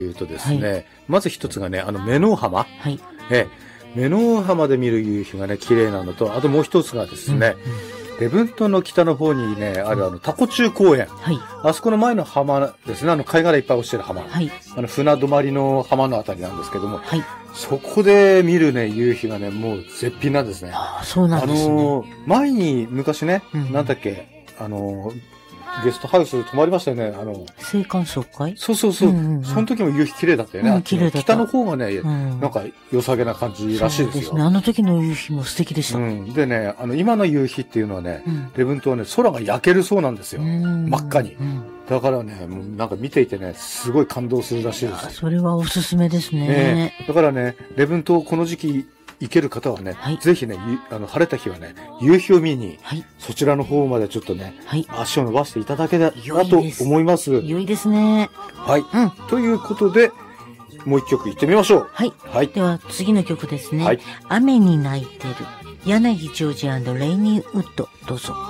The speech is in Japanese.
いうとですね、まず一つがね、目の浜。 はい。 目の浜で見る夕日がね、綺麗なのと、あともう一つがですね、礼文島の北の方にね、あるタコ中公園。 はい。 あそこの前の浜ですね、貝殻いっぱい落ちてる浜。 はい。 船泊まりの浜のあたりなんですけども、 はい。 そこで見るね、夕日がね、もう絶品なんですね。 ああ、そうなんですね。 前に昔ね、なんだっけ、ゲストハウス泊まりましたよね、 青函荘会？ そう。その時も夕日綺麗だったよね。 綺麗だった。 北の方がね、なんか良さげな感じらしいですよ。 そうですね。あの時の夕日も素敵でした。 でね、今の夕日っていうのはね、礼文島はね、空が焼けるそうなんですよ。真っ赤に。だからね、もうなんか見ていてね、すごい感動するらしいです。 それはおすすめですね。 だからね、礼文島この時期行ける方はね、ぜひね、晴れた日はね、夕日を見に、そちらの方までちょっとね、足を伸ばしていただけたらと思います。 良いですね。 はい。ということで、もう一曲行ってみましょう。 はい。では次の曲ですね。雨に泣いてる。柳ジョージ&レイニーウッド、どうぞ。